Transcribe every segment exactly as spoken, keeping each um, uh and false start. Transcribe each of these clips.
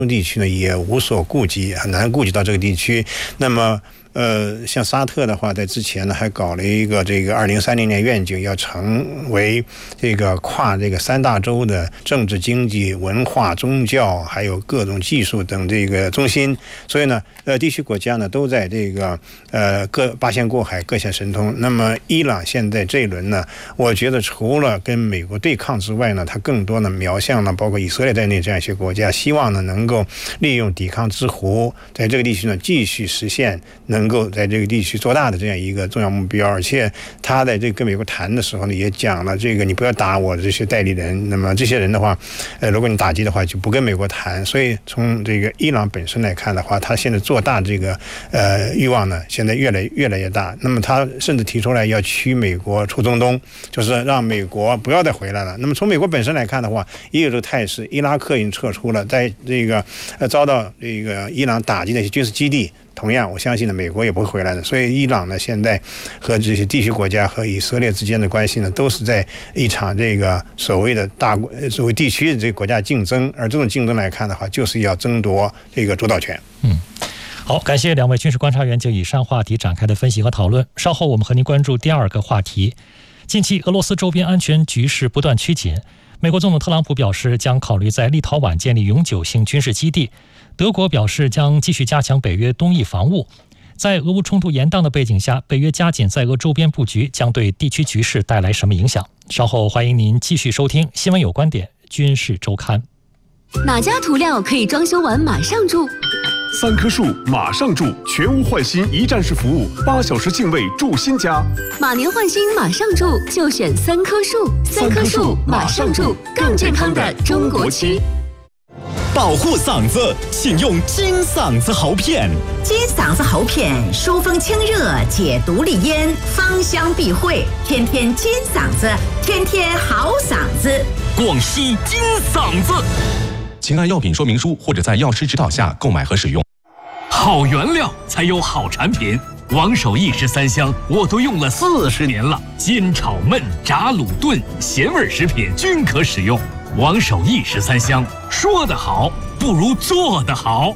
地区呢也无所顾及，很难顾及到这个地区。那么呃，像沙特的话，在之前呢还搞了一个这个二零三零年愿景，要成为这个跨这个三大洲的政治、经济、文化、宗教，还有各种技术等这个中心。所以呢，呃，地区国家呢都在这个呃各八仙过海，各显神通。那么伊朗现在这一轮呢，我觉得除了跟美国对抗之外呢，它更多呢瞄向了包括以色列在内这样一些国家，希望呢能够利用抵抗之湖，在这个地区呢继续实现能够在这个地区做大的这样一个重要目标。而且他在这个跟美国谈的时候呢，也讲了这个你不要打我的这些代理人，那么这些人的话，呃，如果你打击的话，就不跟美国谈。所以从这个伊朗本身来看的话，他现在做大这个呃欲望呢，现在越来越来越大。那么他甚至提出来要驱美国出中东，就是让美国不要再回来了。那么从美国本身来看的话，也有这个态势，伊拉克已经撤出了，在这个呃遭到这个伊朗打击的一些军事基地。同样，我相信呢，美国也不会回来的。所以，伊朗呢，现在和这些地区国家和以色列之间的关系呢，都是在一场这个所谓的大所谓地区的这个国家竞争。而这种竞争来看的话，就是要争夺这个主导权。 嗯，好，感谢两位军事观察员就以上话题展开的分析和讨论。稍后我们和您关注第二个话题。近期，俄罗斯周边安全局势不断趋紧。美国总统特朗普表示，将考虑在立陶宛建立永久性军事基地。德国表示将继续加强北约东翼防务。在俄乌冲突延宕的背景下，北约加紧在俄周边布局，将对地区局势带来什么影响？稍后欢迎您继续收听《新闻有观点·军事周刊》。 哪家涂料可以装修完马上住？ 三棵树马上住，全屋换新一站式服务，八小时净位住新家。 马年换新马上住，就选三棵树。三棵树马上住，更健康的中国区。 保护嗓子，请用金嗓子喉片。 金嗓子喉片疏风清热，解毒利咽，芳香避秽，天天金嗓子，天天好嗓子。 广西金嗓子。 请按药品说明书或者在药师指导下购买和使用。 好原料才有好产品。王守义十三香我都用了四十年了，煎炒焖炸卤炖咸味食品均可使用。王守义十三香，说得好不如做得好。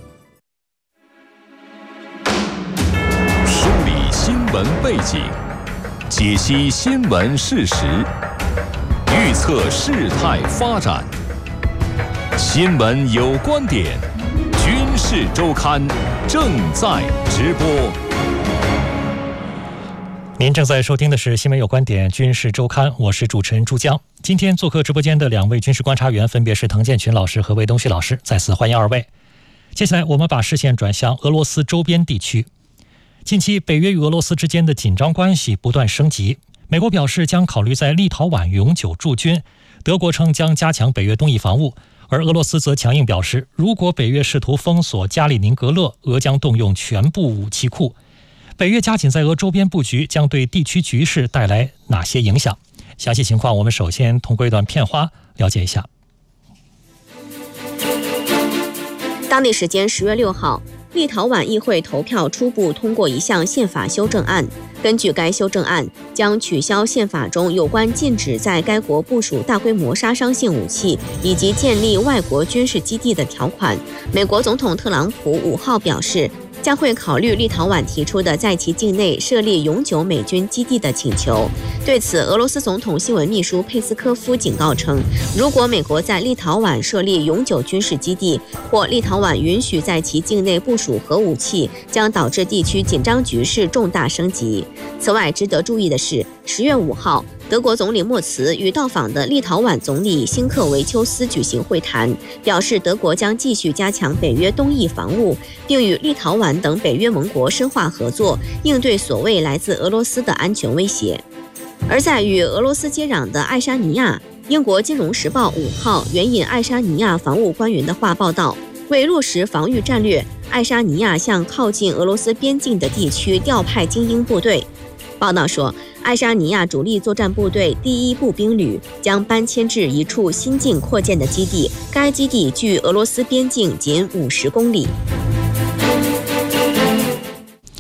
梳理新闻背景，解析新闻事实，预测事态发展。新闻有观点，军事周刊正在直播。 您正在收听的是新闻有观点军事周刊，我是主持人朱江。今天做客直播间的两位军事观察员分别是滕建群老师和魏东旭老师，再次欢迎二位。接下来我们把视线转向俄罗斯周边地区。近期北约与俄罗斯之间的紧张关系不断升级，美国表示将考虑在立陶宛永久驻军，德国称将加强北约东翼防务，而俄罗斯则强硬表示，如果北约试图封锁加里宁格勒，俄将动用全部武器库。北约加紧在俄周边布局，将对地区局势带来哪些影响？详细情况我们首先通过一段片花了解一下。 当地时间十月六号，立陶宛议会投票初步通过一项宪法修正案。根据该修正案，将取消宪法中有关禁止在该国部署大规模杀伤性武器以及建立外国军事基地的条款。美国总统特朗普五号表示，将会考虑立陶宛提出的在其境内设立永久美军基地的请求。对此，俄罗斯总统新闻秘书佩斯科夫警告称，如果美国在立陶宛设立永久军事基地，或立陶宛允许在其境内部署核武器，将导致地区紧张局势重大升级。此外，值得注意的是，十月五号，德国总理默茨与到访的立陶宛总理辛克维丘斯举行会谈，表示德国将继续加强北约东翼防务，并与立陶宛等北约盟国深化合作，应对所谓来自俄罗斯的安全威胁。而在与俄罗斯接壤的爱沙尼亚，英国《金融时报》五号援引爱沙尼亚防务官员的话报道，为落实防御战略，爱沙尼亚向靠近俄罗斯边境的地区调派精英部队。报道说，爱沙尼亚主力作战部队第一步兵旅将搬迁至一处新近扩建的基地，该基地距俄罗斯边境仅五十公里。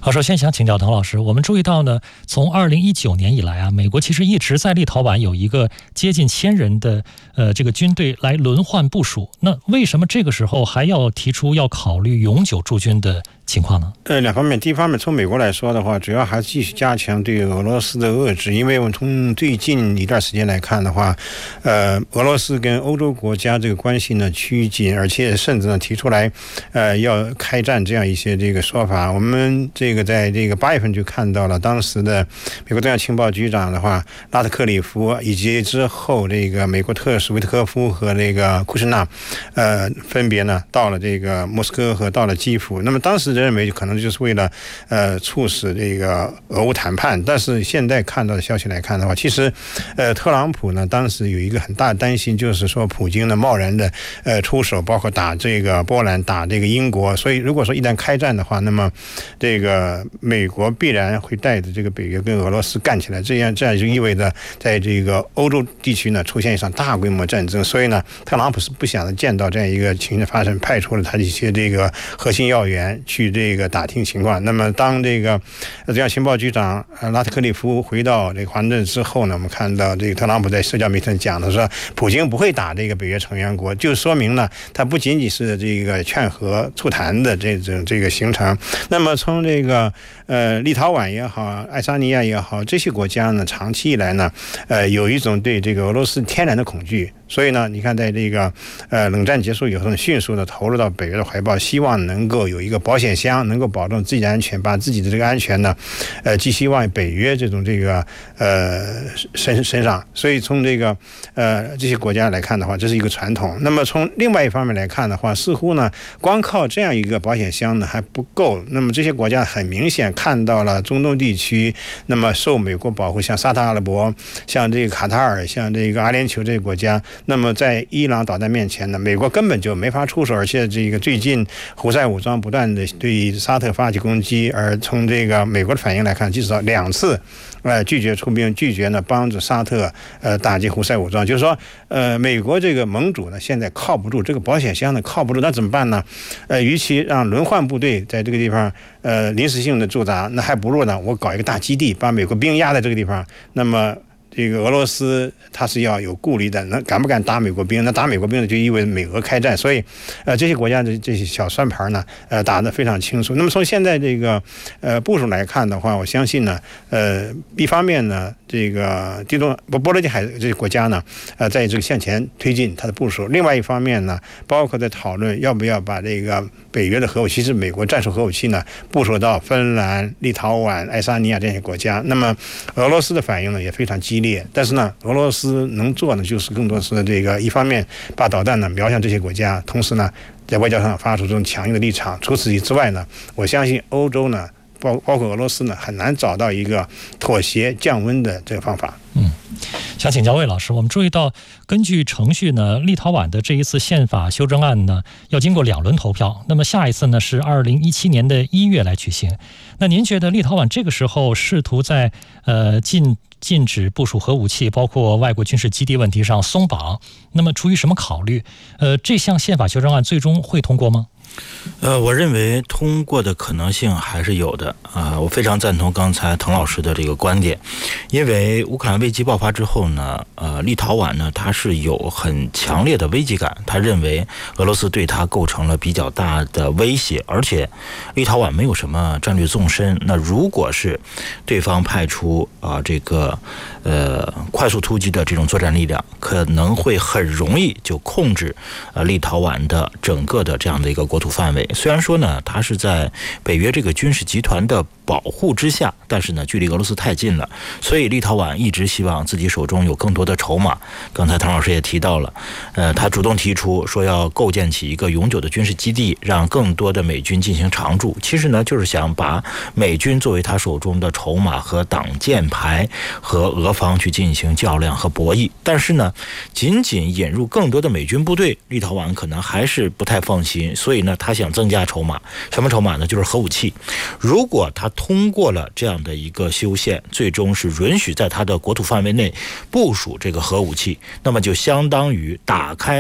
好，首先想请教滕老师，我们注意到呢，从二零一九年以来啊，美国其实一直在立陶宛有一个接近千人的呃这个军队来轮换部署。那为什么这个时候还要提出要考虑永久驻军的情况呢？ 呃，两方面，第一方面，从美国来说的话，主要还是继续加强对俄罗斯的遏制，因为我们从最近一段时间来看的话，呃，俄罗斯跟欧洲国家这个关系呢趋近，而且甚至呢提出来，呃，要开战这样一些这个说法。我们这个在这个八月份就看到了当时的美国中央情报局长的话，拉特克里夫，以及之后这个美国特使维特科夫和那个库什纳，呃，分别呢到了这个莫斯科和到了基辅。那么当时认为可能就是为了呃促使这个俄乌谈判，但是现在看到的消息来看的话，其实呃特朗普呢当时有一个很大的担心，就是说普京呢贸然的呃出手，包括打这个波兰、打这个英国，所以如果说一旦开战的话，那么这个美国必然会带着这个北约跟俄罗斯干起来，这样这样就意味着在这个欧洲地区呢出现一场大规模战争。所以呢，特朗普是不想见到这样一个情形发生，派出了他的一些这个核心要员去这个打听情况。那么当这个中央情报局长拉特克利夫回到这个华盛顿之后呢，我们看到这个特朗普在社交媒体上讲的说，普京不会打这个北约成员国，就说明呢，他不仅仅是这个劝和促谈的这种这个行程。那么从这个呃立陶宛也好，爱沙尼亚也好，这些国家呢，长期以来呢，呃有一种对这个俄罗斯天然的恐惧。所以呢，你看，在这个呃冷战结束以后呢，迅速的投入到北约的怀抱，希望能够有一个保险箱，能够保证自己的安全，把自己的这个安全呢，呃，寄希望北约这种这个呃身身上。所以从这个呃这些国家来看的话，这是一个传统。那么从另外一方面来看的话，似乎呢，光靠这样一个保险箱呢还不够。那么这些国家很明显看到了中东地区，那么受美国保护，像沙特阿拉伯、像这个卡塔尔、像这个阿联酋这些国家。那么在伊朗导弹面前呢，美国根本就没法出手，而且这个最近胡塞武装不断的对沙特发起攻击，而从这个美国的反应来看，至少两次呃拒绝出兵，拒绝呢帮助沙特呃打击胡塞武装，就是说呃美国这个盟主呢现在靠不住，这个保险箱呢靠不住，那怎么办呢？呃，与其让轮换部队在这个地方呃临时性的驻扎，那还不如呢我搞一个大基地，把美国兵压在这个地方，那么。这个俄罗斯它是要有顾虑的，能敢不敢打美国兵？那打美国兵呢，就意味着美俄开战。所以，呃，这些国家的这些小算盘呢，呃，打得非常清楚。那么从现在这个呃部署来看的话，我相信呢，呃，一方面呢，这个地中波波罗的海这些国家呢，呃，在这个向前推进它的部署；另外一方面呢，包括在讨论要不要把这个北约的核武器，是美国战术核武器呢，部署到芬兰、立陶宛、爱沙尼亚这些国家。那么俄罗斯的反应呢，也非常激烈。但是呢，俄罗斯能做的就是更多是这个一方面把导弹呢瞄向这些国家，同时呢在外交上发出这种强硬的立场。除此之外呢，我相信欧洲呢，包包括俄罗斯呢，很难找到一个妥协降温的这个方法。 嗯，想请教魏老师，我们注意到，根据程序呢，立陶宛的这一次宪法修正案呢，要经过两轮投票。那么下一次呢是二零一七年的一月来举行。那您觉得立陶宛这个时候试图在呃禁禁止部署核武器，包括外国军事基地问题上松绑，那么出于什么考虑？呃，这项宪法修正案最终会通过吗？ 呃，我认为通过的可能性还是有的啊、呃，我非常赞同刚才滕老师的这个观点，因为乌克兰危机爆发之后呢，呃，立陶宛呢，它是有很强烈的危机感，他认为俄罗斯对它构成了比较大的威胁，而且立陶宛没有什么战略纵深，那如果是对方派出啊、呃、这个呃快速突击的这种作战力量，可能会很容易就控制呃立陶宛的整个的这样的一个国土范围。虽然说呢，它是在北约这个军事集团的保护之下，但是呢，距离俄罗斯太近了，所以立陶宛一直希望自己手中有更多的筹码。刚才滕老师也提到了，呃，他主动提出说要构建起一个永久的军事基地，让更多的美军进行常驻。其实呢，就是想把美军作为他手中的筹码和挡箭牌，和俄方去进行较量和博弈。但是呢，仅仅引入更多的美军部队，立陶宛可能还是不太放心，所以呢，他想增加筹码。什么筹码呢？就是核武器。如果他通过了这样的一个修宪，最终是允许在他的国土范围内部署这个核武器，那么就相当于打开了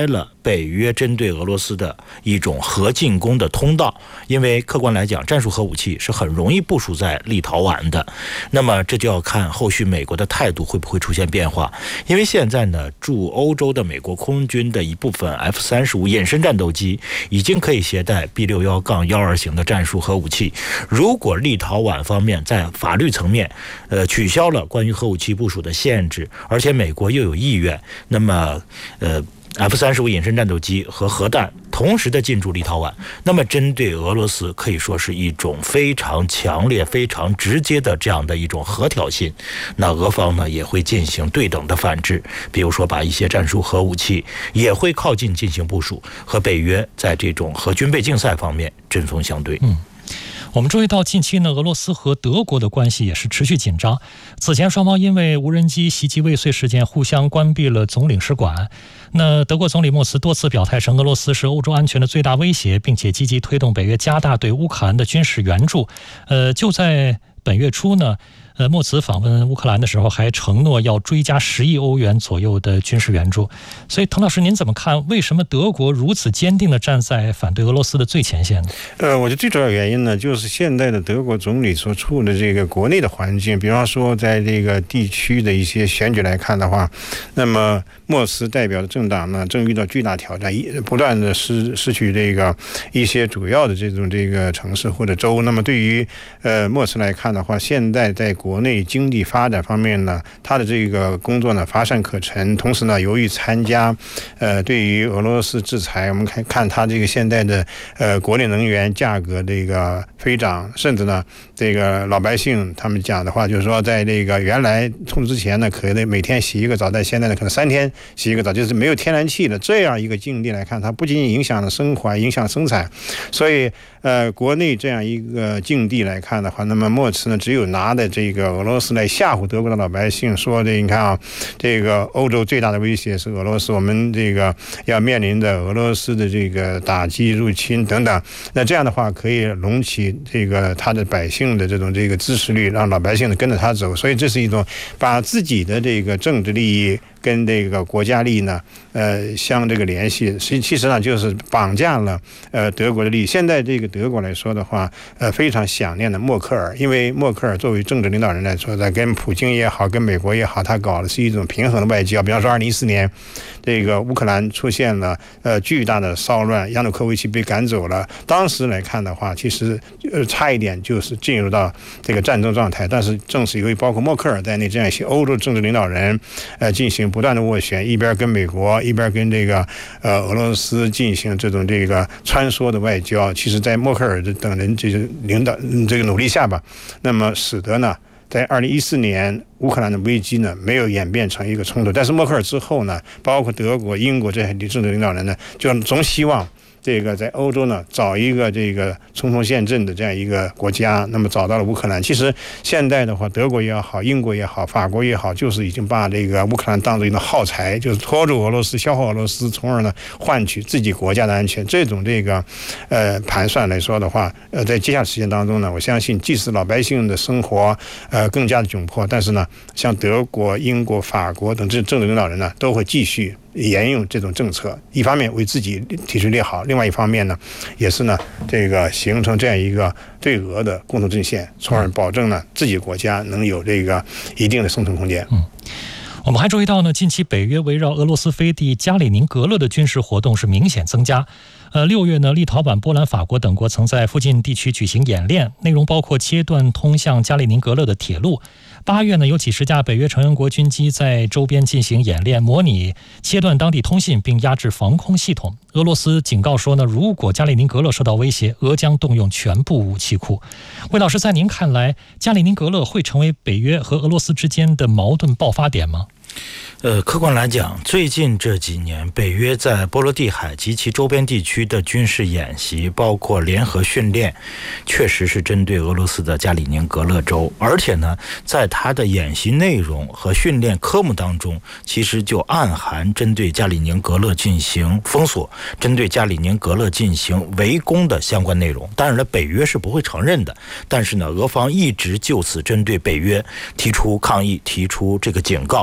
北约针对俄罗斯的一种核进攻的通道，因为客观来讲，战术核武器是很容易部署在立陶宛的。那么这就要看后续美国的态度会不会出现变化，因为现在呢，驻欧洲的美国空军的一部分 F 三十五 隐身战斗机已经可以携带 B 六十一 一二 型的战术核武器。如果立陶宛方面在法律层面，呃，取消了关于核武器部署的限制，而且美国又有意愿，那么，呃。F 三十五 隐身战斗机和核弹同时的进驻立陶宛，那么针对俄罗斯可以说是一种非常强烈、非常直接的这样的一种核挑衅。那俄方呢也会进行对等的反制，比如说把一些战术核武器也会靠近进行部署，和北约在这种核军备竞赛方面针锋相对。 嗯。我们注意到近期呢，俄罗斯和德国的关系也是持续紧张。此前双方因为无人机袭击未遂事件互相关闭了总领事馆。那德国总理默茨多次表态称俄罗斯是欧洲安全的最大威胁，并且积极推动北约加大对乌克兰的军事援助。呃，就在本月初呢，呃，默茨访问乌克兰的时候还承诺要追加十亿欧元左右的军事援助。所以，滕老师，您怎么看？为什么德国如此坚定地站在反对俄罗斯的最前线呢？ 呃，我觉得最主要原因呢，就是现在的德国总理所处的这个国内的环境，比方说在这个地区的一些选举来看的话，那么默茨代表的政党呢，正遇到巨大挑战，不断的失失去这个一些主要的这种这个城市或者州。那么对于呃默茨来看的话，现在在国内经济发展方面呢，他的这个工作呢乏善可陈，同时呢，由于参加呃对于俄罗斯制裁，我们看看他这个现在的呃国内能源价格这个飞涨，甚至呢这个老百姓他们讲的话就是说，在这个原来冲突之前呢，可能每天洗一个澡，但现在呢可能三天洗一个澡，就是没有天然气的这样一个境地来看，它不仅仅影响了生活，影响生产，所以呃国内这样一个境地来看的话，那么默茨呢只有拿的这个俄罗斯来吓唬德国的老百姓，说这你看啊，这个欧洲最大的威胁是俄罗斯，我们这个要面临着俄罗斯的这个打击、入侵等等。那这样的话可以隆起这个他的百姓的这种这个支持率，让老百姓跟着他走。所以这是一种把自己的这个政治利益跟这个国家利益呢，呃，相这个联系，其其实呢就是绑架了呃德国的利益。现在这个德国来说的话，呃，非常想念的默克尔，因为默克尔作为政治领导人来说，在跟普京也好，跟美国也好，他搞的是一种平衡的外交。比方说，二零一四年，这个乌克兰出现了呃巨大的骚乱，亚努科维奇被赶走了。当时来看的话，其实呃差一点就是进入到这个战争状态。但是正是由于包括默克尔在内这样一些欧洲政治领导人，呃，进行不断的斡旋，一边跟美国，一边跟这个呃俄罗斯进行这种这个穿梭的外交。其实，在默克尔等人这些领导这个努力下吧，那么使得呢，在二零一四年乌克兰的危机呢没有演变成一个冲突。但是默克尔之后呢，包括德国、英国这些政治领导人呢，就总希望这个在欧洲呢找一个这个冲锋陷阵的这样一个国家，那么找到了乌克兰。其实现在的话，德国也好，英国也好，法国也好，就是已经把这个乌克兰当作一种耗材，就是拖住俄罗斯，消耗俄罗斯，从而呢换取自己国家的安全。这种这个呃盘算来说的话，呃，在接下来时间当中呢，我相信即使老百姓的生活呃更加的窘迫，但是呢，像德国、英国、法国等这政治领导人呢，都会继续沿用这种政策，一方面为自己体制利好，另外一方面呢，也是呢这个形成这样一个对俄的共同阵线，从而保证呢自己国家能有这个一定的生存空间。 嗯。我们还注意到呢，近期北约围绕俄罗斯飞地加里宁格勒的军事活动是明显增加。呃，六月呢，立陶宛、波兰、法国等国曾在附近地区举行演练，内容包括切断通向加里宁格勒的铁路。八月呢，有几十架北约成员国军机在周边进行演练，模拟切断当地通信并压制防空系统。俄罗斯警告说呢，如果加里宁格勒受到威胁，俄将动用全部武器库。魏老师，在您看来，加里宁格勒会成为北约和俄罗斯之间的矛盾爆发点吗？ 呃，客观来讲，最近这几年，北约在波罗的海及其周边地区的军事演习，包括联合训练，确实是针对俄罗斯的加里宁格勒州。而且呢，在它的演习内容和训练科目当中，其实就暗含针对加里宁格勒进行封锁、针对加里宁格勒进行围攻的相关内容。当然了，北约是不会承认的，但是呢，俄方一直就此针对北约提出抗议，提出这个警告。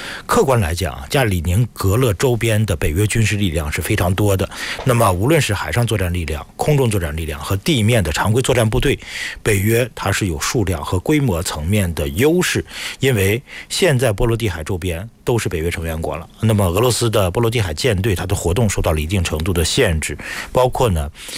客观来讲，加里宁格勒周边的北约军事力量是非常多的。那么无论是海上作战力量、空中作战力量和地面的常规作战部队，北约它是有数量和规模层面的优势。因为现在波罗的海周边都是北约成员国了，那么俄罗斯的波罗的海舰队它的活动受到了一定程度的限制，包括呢